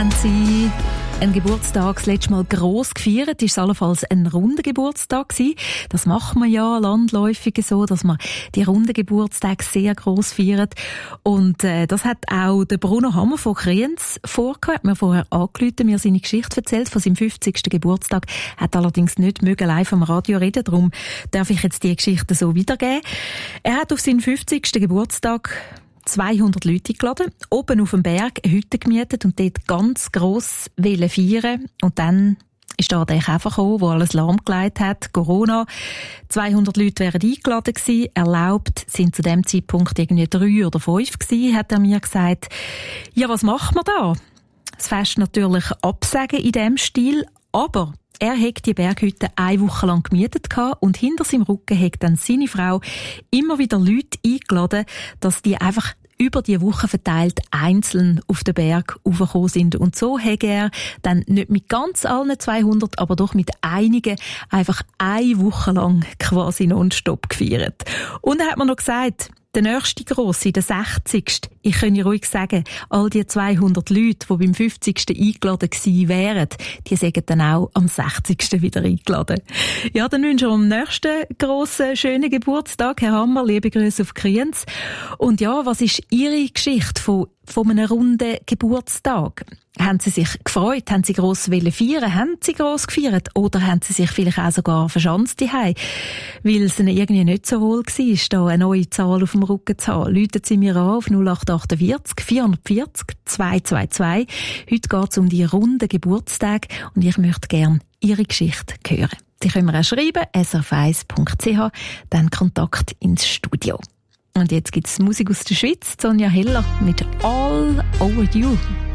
haben Sie einen Geburtstag das letzte Mal gross gefeiert? Ist es allenfalls ein runder Geburtstag gewesen? Das macht man ja landläufig so, dass man die runden Geburtstage sehr gross feiert. Und das hat auch der Bruno Hammer von Kriens vorgehört. Mir vorher angerufen, mir seine Geschichte erzählt von seinem 50. Geburtstag. Hat allerdings nicht mögen live am Radio reden, darum darf ich jetzt die Geschichte so wiedergeben. Er hat auf seinen 50. Geburtstag 200 Leute geladen, oben auf dem Berg eine Hütte gemietet und dort ganz gross feiern. Und dann ist da der Käfer gekommen, der alles lahmgelegt hat, Corona. 200 Leute wären eingeladen gewesen, erlaubt sind zu dem Zeitpunkt irgendwie 3 oder 5 gewesen, hat er mir gesagt. Ja, was macht man da? Das Fest natürlich absagen in diesem Stil, aber er hat die Berghütte 1 Woche lang gemietet und hinter seinem Rücken hat dann seine Frau immer wieder Leute eingeladen, dass die einfach über die Woche verteilt einzeln auf den Berg raufgekommen sind. Und so hat er dann nicht mit ganz allen 200, aber doch mit einigen einfach 1 Woche lang quasi nonstop gefeiert. Und er hat mir noch gesagt, der nächste Grosse, der 60. Ich könnte ruhig sagen, all die 200 Leute, die beim 50. eingeladen gewesen wären, die sagen dann auch am 60. wieder eingeladen. Ja, dann wünsche ich am nächsten grossen, schönen Geburtstag, Herr Hammer, liebe Grüße auf Kriens. Und ja, was ist Ihre Geschichte von einem runden Geburtstag? Haben Sie sich gefreut? Haben Sie gross feiern? Haben Sie gross gefeiert? Oder haben Sie sich vielleicht auch sogar verschanzt daheim? Weil es Ihnen irgendwie nicht so wohl war, da eine neue Zahl auf dem Rücken zu haben. Läuten Sie mir an auf 0848 440 222. Heute geht es um die runden Geburtstage und ich möchte gerne Ihre Geschichte hören. Sie können mir auch schreiben, srf1.ch, dann Kontakt ins Studio. Und jetzt gibt es Musik aus der Schweiz, Sonja Heller mit All Over You.